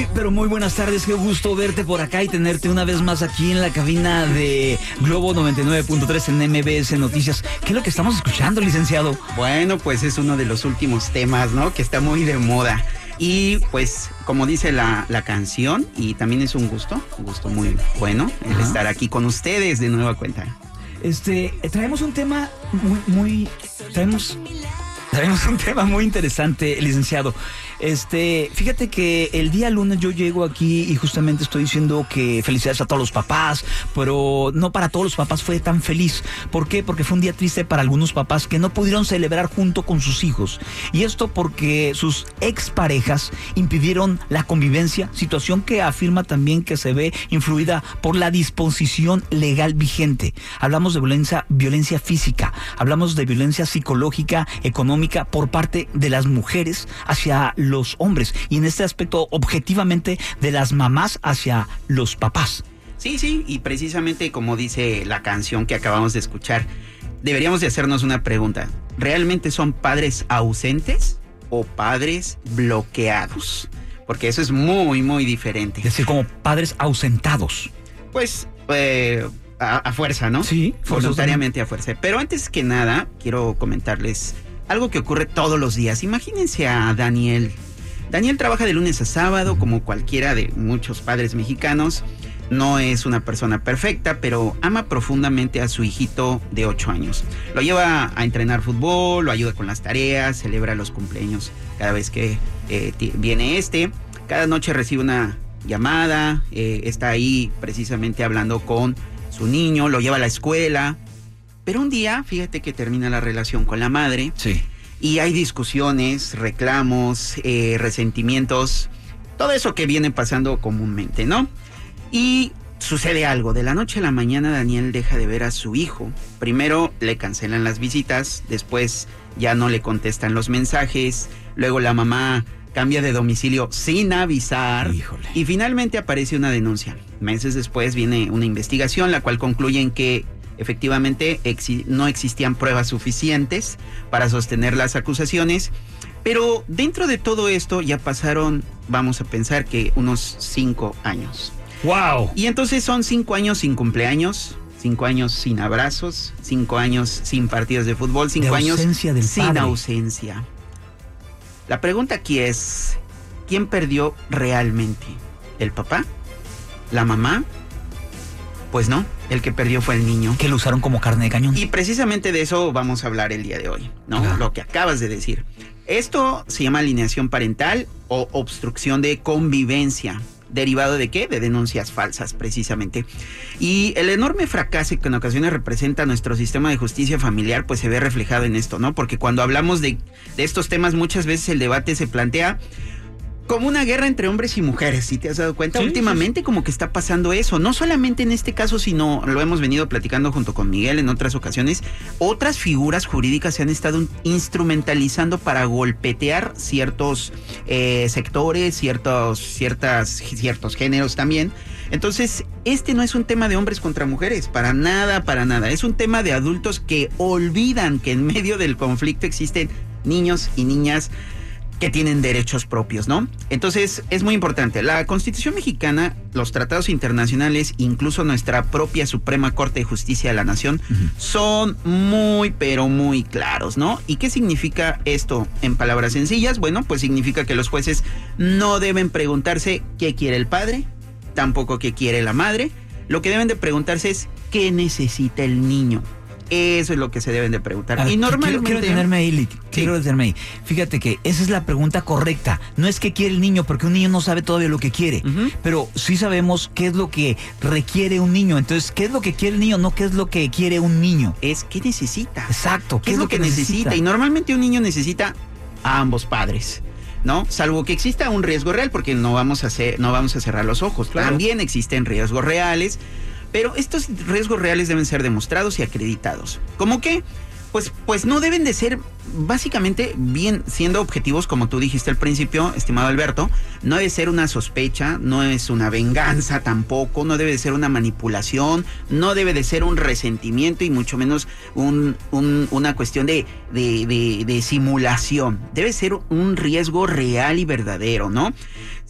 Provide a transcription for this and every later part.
Pero muy buenas tardes, qué gusto verte por acá y tenerte una vez más aquí en la cabina de Globo 99.3 en MBS Noticias. ¿Qué es lo que estamos escuchando, licenciado? Bueno, pues es uno de los últimos temas, ¿no? Que está muy de moda. Y pues, como dice la canción, y también es un gusto muy bueno el estar aquí con ustedes de nueva cuenta. Traemos un tema traemos un tema muy interesante, licenciado. Fíjate que el día lunes yo llego aquí y justamente estoy diciendo que felicidades a todos los papás, pero no para todos los papás fue tan feliz. ¿Por qué? Porque fue un día triste para algunos papás que no pudieron celebrar junto con sus hijos. Y esto porque sus exparejas impidieron la convivencia, situación que afirma también que se ve influida por la disposición legal vigente. Hablamos de violencia física, hablamos de violencia psicológica, económica por parte de las mujeres hacia los hombres, y en este aspecto objetivamente de las mamás hacia los papás. Sí, y precisamente como dice la canción que acabamos de escuchar, deberíamos de hacernos una pregunta. ¿Realmente son padres ausentes o padres bloqueados? Porque eso es muy, muy diferente. Es decir, como padres ausentados. Pues a fuerza, ¿no? Sí, voluntariamente a fuerza. Pero antes que nada, quiero comentarles algo que ocurre todos los días. Imagínense a Daniel. Daniel trabaja de lunes a sábado, como cualquiera de muchos padres mexicanos. No es una persona perfecta, pero ama profundamente a su hijito de 8 años. Lo lleva a entrenar fútbol, lo ayuda con las tareas, celebra los cumpleaños cada vez que viene Cada noche recibe una llamada, está ahí precisamente hablando con su niño, lo lleva a la escuela. Pero un día, fíjate que termina la relación con la madre. Sí. Y hay discusiones, reclamos, resentimientos, todo eso que viene pasando comúnmente, ¿no? Y sucede algo. De la noche a la mañana, Daniel deja de ver a su hijo. Primero le cancelan las visitas, después ya no le contestan los mensajes, luego la mamá cambia de domicilio sin avisar. Híjole. Y finalmente aparece una denuncia. Meses después viene una investigación, la cual concluye en que efectivamente no existían pruebas suficientes para sostener las acusaciones, pero dentro de todo esto ya pasaron, vamos a pensar que unos 5 años. ¡Wow! Y entonces son 5 años sin cumpleaños, 5 años sin abrazos, 5 años sin partidos de fútbol, 5 años sin ausencia. La pregunta aquí es, ¿quién perdió realmente? ¿El papá? ¿La mamá? Pues no, el que perdió fue el niño. Que lo usaron como carne de cañón. Y precisamente de eso vamos a hablar el día de hoy, ¿no? Claro. Lo que acabas de decir. Esto se llama alienación parental o obstrucción de convivencia. ¿Derivado de qué? De denuncias falsas, precisamente. Y el enorme fracaso que en ocasiones representa nuestro sistema de justicia familiar, pues se ve reflejado en esto, ¿no? Porque cuando hablamos de estos temas, muchas veces el debate se plantea como una guerra entre hombres y mujeres, ¿sí te has dado cuenta? Sí, últimamente como que está pasando eso, no solamente en este caso, sino lo hemos venido platicando junto con Miguel en otras ocasiones. Otras figuras jurídicas se han estado instrumentalizando para golpetear ciertos sectores, ciertos géneros también. Entonces, no es un tema de hombres contra mujeres, para nada. Es un tema de adultos que olvidan que en medio del conflicto existen niños y niñas que tienen derechos propios, ¿no? Entonces, es muy importante. La Constitución mexicana, los tratados internacionales, incluso nuestra propia Suprema Corte de Justicia de la Nación, son muy, pero muy claros, ¿no? ¿Y qué significa esto en palabras sencillas? Bueno, pues significa que los jueces no deben preguntarse qué quiere el padre, tampoco qué quiere la madre. Lo que deben de preguntarse es qué necesita el niño. Eso es lo que se deben de preguntar. Y normalmente... Quiero detenerme ahí, Lick. Quiero detenerme ahí. Fíjate que esa es la pregunta correcta. No es qué quiere el niño, porque un niño no sabe todavía lo que quiere. Pero sí sabemos qué es lo que requiere un niño. Entonces, ¿qué es lo que quiere el niño? No qué es lo que quiere un niño. Es qué necesita. Exacto. ¿Qué es lo que necesita? Y normalmente un niño necesita a ambos padres, ¿no? Salvo que exista un riesgo real, porque no vamos a cerrar los ojos. Claro. También existen riesgos reales. Pero estos riesgos reales deben ser demostrados y acreditados. ¿Cómo qué? Pues no deben de ser, básicamente, bien siendo objetivos, como tú dijiste al principio, estimado Alberto, no debe ser una sospecha, no es una venganza tampoco, no debe de ser una manipulación, no debe de ser un resentimiento y mucho menos una cuestión de simulación. Debe ser un riesgo real y verdadero, ¿no?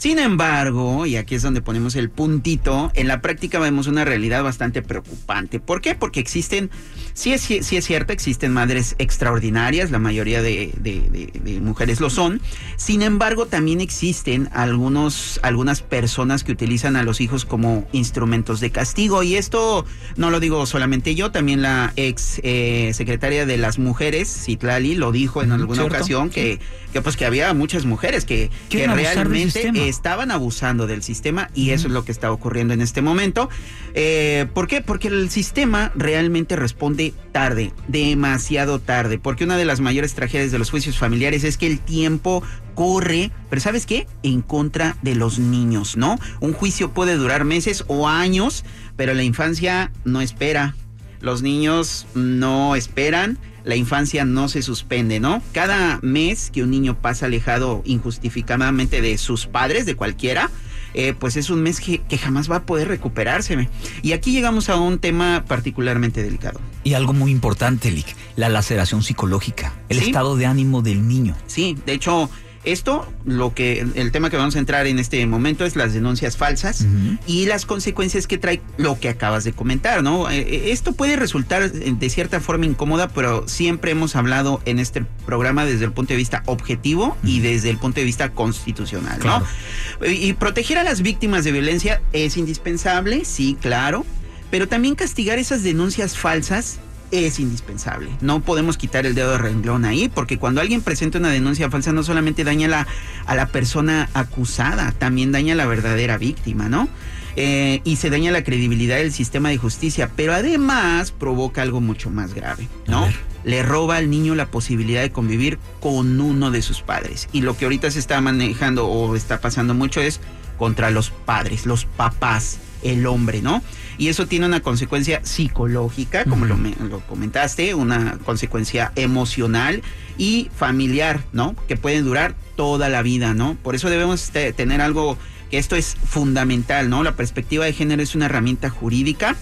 Sin embargo, y aquí es donde ponemos el puntito, en la práctica vemos una realidad bastante preocupante. ¿Por qué? Porque existen, sí es cierto, existen madres extraordinarias, la mayoría de mujeres lo son. Sin embargo, también existen algunas personas que utilizan a los hijos como instrumentos de castigo. Y esto no lo digo solamente yo, también la ex secretaria de las mujeres, Citlali, lo dijo en alguna ocasión, que había muchas mujeres que realmente estaban abusando del sistema, y eso es lo que está ocurriendo en este momento. ¿Por qué? Porque el sistema realmente responde tarde, demasiado tarde, porque una de las mayores tragedias de los juicios familiares es que el tiempo corre, pero ¿sabes qué? En contra de los niños, ¿no? Un juicio puede durar meses o años, pero la infancia no espera, los niños no esperan. La infancia no se suspende, ¿no? Cada mes que un niño pasa alejado injustificadamente de sus padres, de cualquiera, pues es un mes que jamás va a poder recuperarse. Y aquí llegamos a un tema particularmente delicado. Y algo muy importante, Lick, la laceración psicológica, el estado de ánimo del niño. Sí, de hecho, el tema que vamos a entrar en este momento es las denuncias falsas y las consecuencias que trae lo que acabas de comentar, ¿no? Esto puede resultar de cierta forma incómoda, pero siempre hemos hablado en este programa desde el punto de vista objetivo y desde el punto de vista constitucional, ¿no? Claro. Y proteger a las víctimas de violencia es indispensable, sí, claro, pero también castigar esas denuncias falsas es indispensable. No podemos quitar el dedo de renglón ahí, porque cuando alguien presenta una denuncia falsa no solamente daña a la persona acusada, también daña a la verdadera víctima, ¿no? Y se daña la credibilidad del sistema de justicia, pero además provoca algo mucho más grave, ¿no? Le roba al niño la posibilidad de convivir con uno de sus padres. Y lo que ahorita se está manejando o está pasando mucho es contra los padres, los papás, el hombre, ¿no? Y eso tiene una consecuencia psicológica, como lo comentaste, una consecuencia emocional y familiar, ¿no? Que pueden durar toda la vida, ¿no? Por eso debemos tener algo, que esto es fundamental, ¿no? La perspectiva de género es una herramienta jurídica,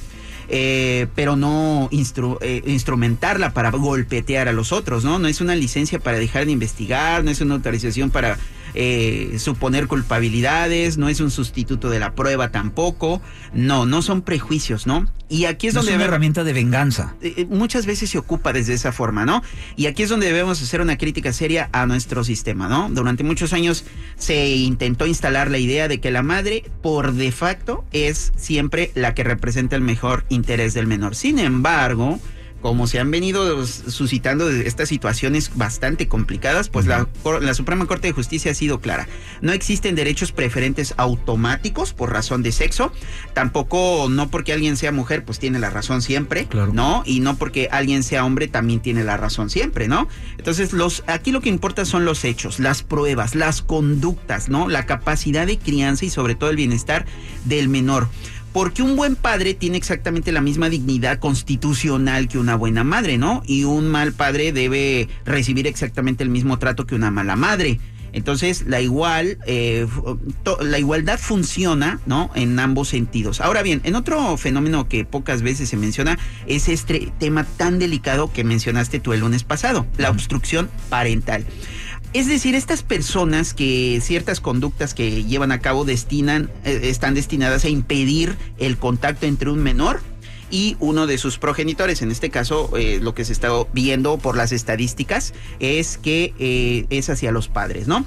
pero no instrumentarla para golpetear a los otros, ¿no? No es una licencia para dejar de investigar, no es una autorización para suponer culpabilidades, no es un sustituto de la prueba tampoco, no son prejuicios, ¿no? Y aquí es donde... Es una herramienta de venganza. Muchas veces se ocupa desde esa forma, ¿no? Y aquí es donde debemos hacer una crítica seria a nuestro sistema, ¿no? Durante muchos años se intentó instalar la idea de que la madre, por de facto, es siempre la que representa el mejor interés del menor. Sin embargo, como se han venido suscitando estas situaciones bastante complicadas, pues la Suprema Corte de Justicia ha sido clara. No existen derechos preferentes automáticos por razón de sexo, tampoco no porque alguien sea mujer pues tiene la razón siempre, claro, ¿no? Y no porque alguien sea hombre también tiene la razón siempre, ¿no? Entonces aquí lo que importa son los hechos, las pruebas, las conductas, ¿no? La capacidad de crianza y sobre todo el bienestar del menor. Porque un buen padre tiene exactamente la misma dignidad constitucional que una buena madre, ¿no? Y un mal padre debe recibir exactamente el mismo trato que una mala madre. Entonces, la igualdad funciona, ¿no? En ambos sentidos. Ahora bien, en otro fenómeno que pocas veces se menciona es este tema tan delicado que mencionaste tú el lunes pasado, la obstrucción parental. Es decir, estas personas que ciertas conductas que llevan a cabo están destinadas a impedir el contacto entre un menor y uno de sus progenitores. En este caso, lo que se está viendo por las estadísticas es que es hacia los padres, ¿no?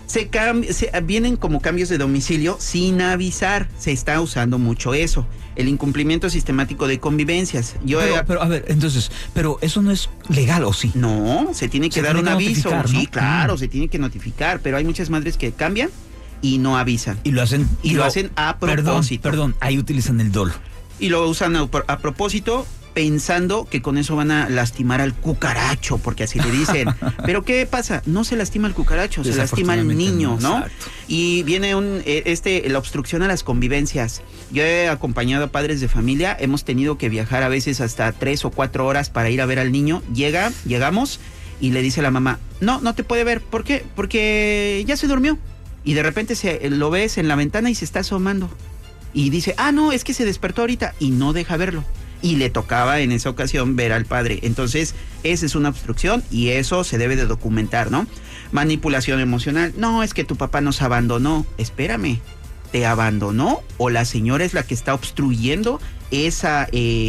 Vienen como cambios de domicilio sin avisar. Se está usando mucho eso. El incumplimiento sistemático de convivencias. Pero a ver, entonces, pero eso no es legal, ¿o sí? No, se tiene que dar un aviso. ¿No? Sí, claro, se tiene que notificar, pero hay muchas madres que cambian y no avisan. Y lo hacen a propósito. Perdón, ahí utilizan el dolo. Y lo usan a propósito, pensando que con eso van a lastimar al cucaracho, porque así le dicen. Pero ¿qué pasa? No se lastima al cucaracho, se lastima al niño, ¿no? Exacto. Y viene la obstrucción a las convivencias. Yo he acompañado a padres de familia, hemos tenido que viajar a veces hasta 3 o 4 horas para ir a ver al niño. Llegamos y le dice la mamá, no te puede ver. ¿Por qué? Porque ya se durmió. Y de repente lo ves en la ventana y se está asomando. Y dice, no, es que se despertó ahorita, y no deja verlo. Y le tocaba en esa ocasión ver al padre. Entonces, esa es una obstrucción y eso se debe de documentar, ¿no? Manipulación emocional. No, es que tu papá nos abandonó. Espérame, ¿te abandonó o la señora es la que está obstruyendo esa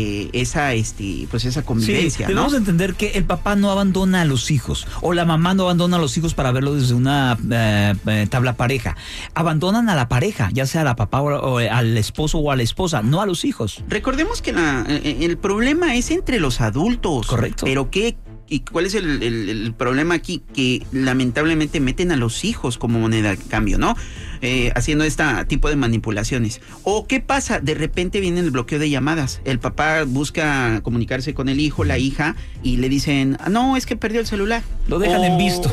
convivencia? Sí, debemos entender que el papá no abandona a los hijos o la mamá no abandona a los hijos para verlo desde una tabla pareja. Abandonan a la pareja, ya sea a la papá o al esposo o a la esposa, no a los hijos. Recordemos que el problema es entre los adultos. Correcto. Pero ¿y cuál es el problema aquí? Que lamentablemente meten a los hijos como moneda de cambio, ¿no? Haciendo este tipo de manipulaciones. ¿O qué pasa? De repente viene el bloqueo de llamadas. El papá busca comunicarse con el hijo, la hija, y le dicen, no, es que perdió el celular. Lo dejan en visto.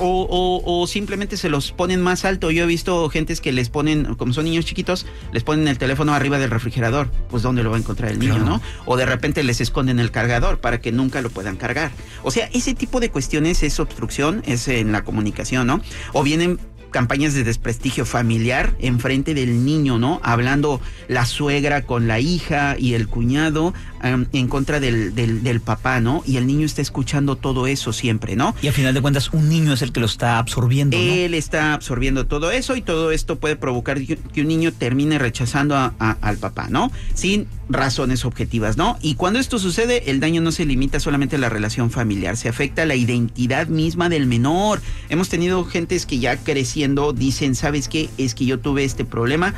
O simplemente se los ponen más alto. Yo he visto gentes que les ponen, como son niños chiquitos, les ponen el teléfono arriba del refrigerador. Pues ¿dónde lo va a encontrar el niño, no? O de repente les esconden el cargador para que nunca lo puedan cargar. O sea, ese tipo de cuestiones es obstrucción, es en la comunicación, ¿no? O vienen campañas de desprestigio familiar enfrente del niño, ¿no? Hablando la suegra con la hija y el cuñado en contra del papá, ¿no? Y el niño está escuchando todo eso siempre, ¿no? Y al final de cuentas un niño es el que lo está absorbiendo, ¿no? Él está absorbiendo todo eso y todo esto puede provocar que un niño termine rechazando al papá, ¿no? Sin razones objetivas, ¿no? Y cuando esto sucede, el daño no se limita solamente a la relación familiar, se afecta a la identidad misma del menor. Hemos tenido gentes que ya creciendo dicen, ¿sabes qué? Es que yo tuve este problema,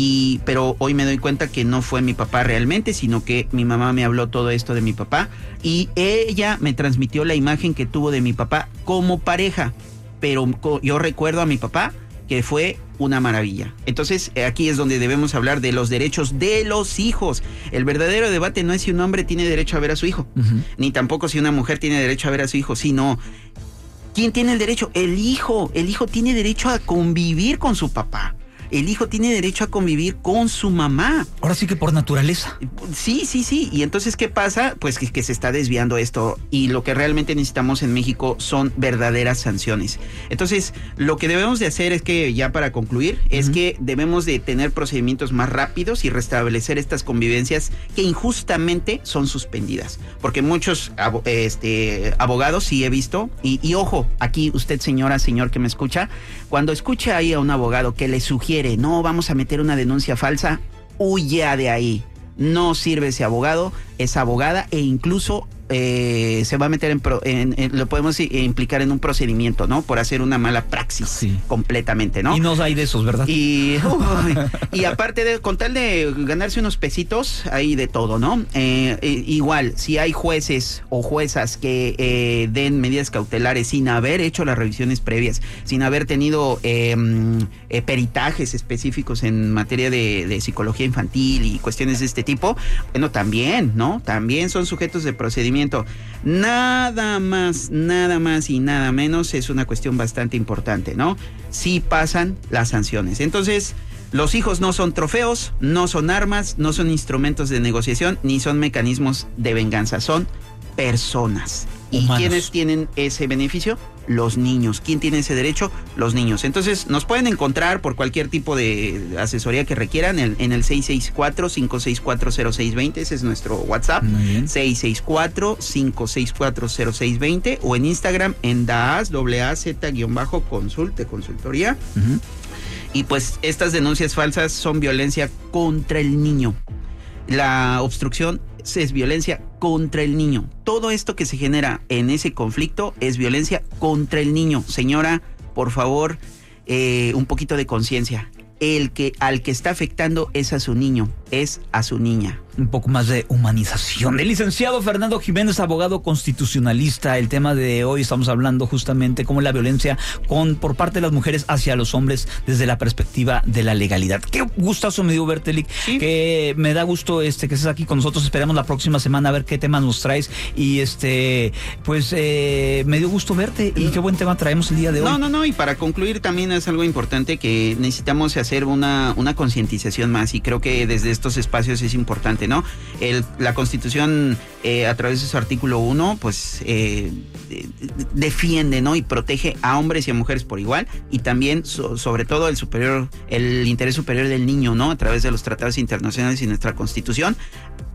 pero hoy me doy cuenta que no fue mi papá realmente, sino que mi mamá me habló todo esto de mi papá y ella me transmitió la imagen que tuvo de mi papá como pareja, pero yo recuerdo a mi papá que fue una maravilla. Entonces, aquí es donde debemos hablar de los derechos de los hijos. El verdadero debate no es si un hombre tiene derecho a ver a su hijo, ni tampoco si una mujer tiene derecho a ver a su hijo, sino ¿quién tiene el derecho? El hijo. El hijo tiene derecho a convivir con su papá. El hijo tiene derecho a convivir con su mamá. Ahora sí que por naturaleza. Sí. Y entonces, ¿qué pasa? Pues que se está desviando esto. Y lo que realmente necesitamos en México son verdaderas sanciones. Entonces, lo que debemos de hacer es que, ya para concluir, es que debemos de tener procedimientos más rápidos y restablecer estas convivencias que injustamente son suspendidas. Porque muchos abogados, sí he visto, y ojo, aquí usted, señora, señor que me escucha, cuando escuche ahí a un abogado que le sugiere, no, vamos a meter una denuncia falsa, huya de ahí. No sirve ese abogado, esa abogada, e incluso se va a meter lo podemos implicar en un procedimiento, ¿no? Por hacer una mala praxis completamente, ¿no? Y no hay de esos, ¿verdad? Y aparte con tal de ganarse unos pesitos, hay de todo, ¿no? Igual, si hay jueces o juezas que den medidas cautelares sin haber hecho las revisiones previas, sin haber tenido peritajes específicos en materia de psicología infantil y cuestiones de este tipo, bueno, también, ¿no? También son sujetos de procedimiento. Nada más y nada menos es una cuestión bastante importante, ¿no? Sí pasan las sanciones. Entonces, los hijos no son trofeos, no son armas, no son instrumentos de negociación, ni son mecanismos de venganza, son personas. ¿Y quiénes tienen ese beneficio? Los niños. ¿Quién tiene ese derecho? Los niños. Entonces, nos pueden encontrar por cualquier tipo de asesoría que requieran en el 664-564-0620. Ese es nuestro WhatsApp. 664-564-0620 o en Instagram en DAAZ-consultoría. Y pues estas denuncias falsas son violencia contra el niño. La obstrucción es violencia contra el niño. Todo esto que se genera en ese conflicto es violencia contra el niño. Señora, por favor, un poquito de conciencia. Al que está afectando es a su niño, es a su niña. Un poco más de humanización. El licenciado Fernando Jiménez, abogado constitucionalista. El tema de hoy estamos hablando justamente cómo la violencia por parte de las mujeres hacia los hombres desde la perspectiva de la legalidad. Qué gustazo me dio verte, Lick. Sí. Que me da gusto que estés aquí con nosotros. Esperamos la próxima semana a ver qué temas nos traes. Y pues me dio gusto verte. Y qué buen tema traemos el día de hoy. No. Y para concluir también es algo importante que necesitamos hacer una concientización más. Y creo que desde estos espacios es importante, ¿no? La Constitución, a través de su artículo 1, pues defiende, ¿no? Y protege a hombres y a mujeres por igual, y también sobre todo el interés superior del niño, ¿no? A través de los tratados internacionales y nuestra Constitución.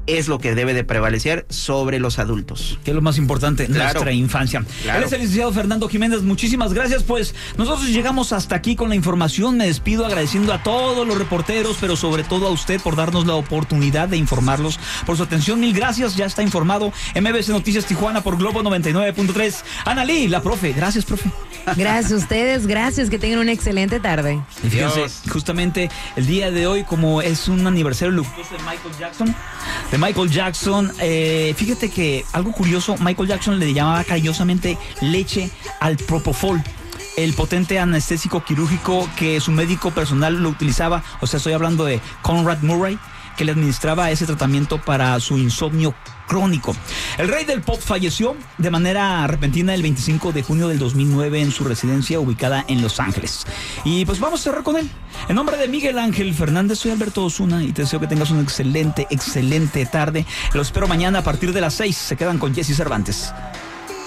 es lo que debe de prevalecer sobre los adultos. Que es lo más importante, nuestra infancia. Claro. Él es el licenciado Fernando Jiménez, muchísimas gracias. Pues nosotros llegamos hasta aquí con la información. Me despido agradeciendo a todos los reporteros, pero sobre todo a usted por darnos la oportunidad de informarlos. Por su atención, mil gracias. Ya está informado MBC Noticias Tijuana por Globo 99.3. Analí, la profe. Gracias, profe. Gracias a ustedes, gracias, que tengan una excelente tarde. Y fíjense, justamente el día de hoy, como es un aniversario luctuoso de Michael Jackson, fíjate que algo curioso, Michael Jackson le llamaba cariñosamente leche al propofol, el potente anestésico quirúrgico que su médico personal lo utilizaba. O sea, estoy hablando de Conrad Murray, que le administraba ese tratamiento para su insomnio crónico. El rey del pop falleció de manera repentina el 25 de junio del 2009 en su residencia ubicada en Los Ángeles. Y pues vamos a cerrar con él. En nombre de Miguel Ángel Fernández, soy Alberto Osuna y te deseo que tengas una excelente tarde. Los espero mañana a partir de las 6. Se quedan con Jesse Cervantes.